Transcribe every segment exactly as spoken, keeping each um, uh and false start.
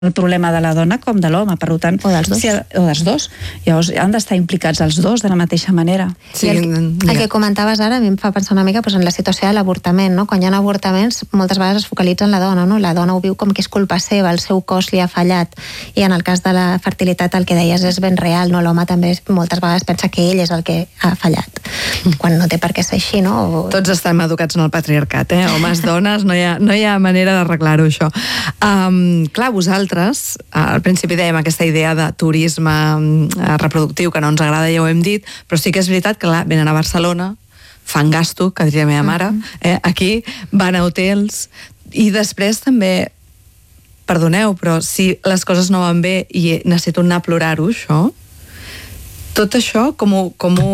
el problema de la dona com de l'home, per tant... O dels dos. Si, o dels dos. Llavors han d'estar implicats els dos de la mateixa manera. Sí, el, el que comentaves ara a mi em fa pensar una mica doncs, en la situació de l'avortament, no? Quan hi ha avortaments moltes vegades es focalitza en la dona, no? La dona ho viu com que és culpa seva, el seu cos li ha fallat, i en el cas de la fertilitat el que deies és ben real, no? L'home també moltes vegades pensa que ell és el que ha fallat, quan no té per què ser així, no? O... Tots estem educats en el patriarcat, eh? Homes, dones, no hi ha, no hi ha manera d'arreglar-ho, això. Um, clar, vosaltres al principi dèiem aquesta idea de turisme reproductiu que no ens agrada, ja ho hem dit, però sí que és veritat que clar, venen a Barcelona, fan gasto, que diria la meva mare, eh? Aquí van a hotels, i després també, perdoneu, però si les coses no van bé i necessito anar a plorar-ho, això, tot això, com ho, com ho,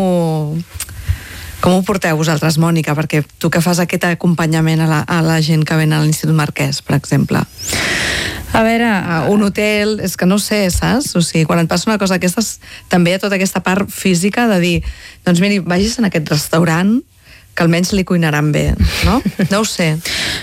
com ho porteu vosaltres, Mònica? Perquè tu que fas aquest acompanyament a la, a la gent que ven a l'Institut Marquès, per exemple. A veure... Un hotel, és que no sé, saps? O sigui, quan et passa una cosa d'aquestes, també hi ha tota aquesta part física de dir, doncs miri, vagis en aquest restaurant que almenys li cuinaran bé, no? No ho sé.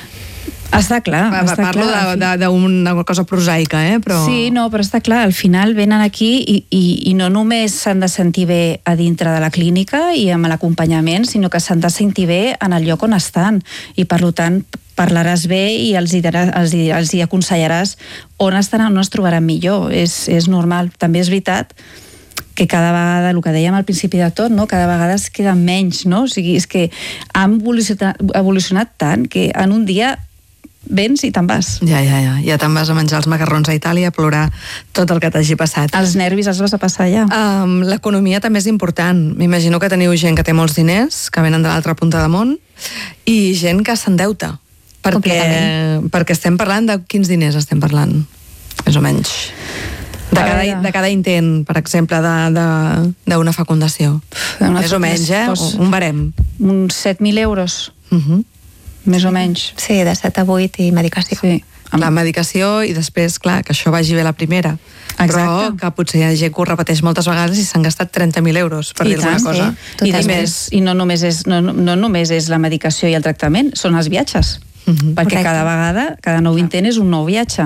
Està clar. Va, està parlo d'una cosa prosaica, eh? Però... Sí, no, però està clar, al final venen aquí i, i, i no només s'han de sentir bé a dintre de la clínica i amb l'acompanyament, sinó que s'han de sentir bé en el lloc on estan, i per tant parlaràs bé i els hi, daràs, els hi, els hi aconsellaràs on estaran, on es trobaran millor. És, és normal. També és veritat que cada vegada, el que dèiem al principi de tot, no? Cada vegada es queda menys, no? O sigui, és que han evolucionat, evolucionat tant que en un dia vens i te'n vas. Ja, ja, ja. Ja te'n vas a menjar els macarrons a Itàlia, a plorar tot el que t'hagi passat. Els nervis els vas a passar allà. Um, L'economia també és important. M'imagino que teniu gent que té molts diners, que venen de l'altra punta de món, i gent que s'endeuta. Perquè, perquè estem parlant de quins diners estem parlant, més o menys. De cada, de cada intent, per exemple, d'una fecundació. Més o menys, eh? Un barem. Uns set mil euros. Uh-huh. Més o menys. Sí, de set a vuit i medicació. Sí. La medicació i després, clar, que això vagi bé la primera. Exacte. Però que potser hi ha gent que ho repeteix moltes vegades i s'han gastat trenta mil euros, per dir alguna cosa. Sí, I, després, i no, només és, no, no només és la medicació i el tractament, són els viatges. Uh-huh. Perquè Correcte. cada vegada, cada nou intent és un nou viatge.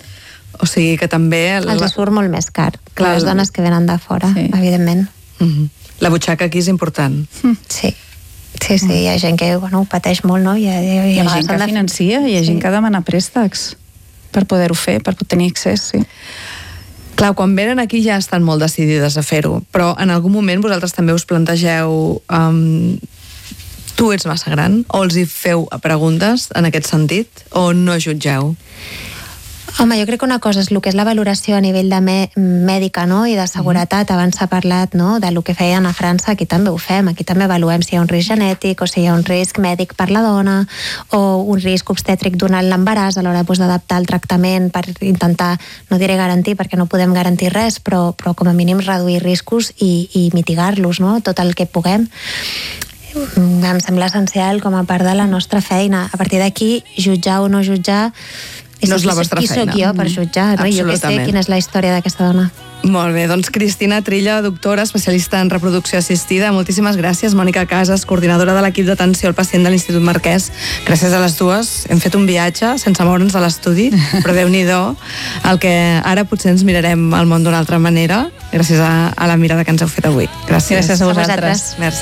O sigui que també... La... Els surt molt més car. Clar, les dones que venen de fora, sí. evidentment. Uh-huh. La butxaca aquí és important. Uh-huh. Sí. Sí, sí, hi ha gent que bueno, ho pateix molt, no? Hi ha, hi ha, hi ha gent que financia, hi ha sí. gent que demana préstecs per poder-ho fer, per tenir accés, sí. Clar, quan venen aquí ja estan molt decidides a fer-ho, però en algun moment vosaltres també us plantegeu... Um, tu ets massa gran? O els hi feu preguntes en aquest sentit? O no jutgeu? Home, jo crec que una cosa és el que és la valoració a nivell de mèdica, no? I de seguretat. Abans s'ha parlat, no?, de lo que feien a França. Aquí també ho fem. Aquí també avaluem si hi ha un risc genètic o si hi ha un risc mèdic per la dona o un risc obstètric durant l'embaràs a l'hora doncs, d'adaptar el tractament per intentar, no diré garantir perquè no podem garantir res, però, però com a mínim reduir riscos i, i mitigar-los, no?, tot el que puguem. Em sembla essencial com a part de la nostra feina. A partir d'aquí, jutjar o no jutjar, no és la vostra feina. Qui sóc jo per jutjar? No? Jo que sé quina és la història d'aquesta dona. Molt bé, doncs Cristina Trilla, doctora, especialista en reproducció assistida. Moltíssimes gràcies. Mònica Casas, coordinadora de l'equip d'atenció al pacient de l'Institut Marquès. Gràcies a les dues. Hem fet un viatge sense moure'ns de l'estudi, però Déu-n'hi-do, el que ara potser ens mirarem el món d'una altra manera, gràcies a, a la mirada que ens heu fet avui. Gràcies. Gràcies a vosaltres. Merci.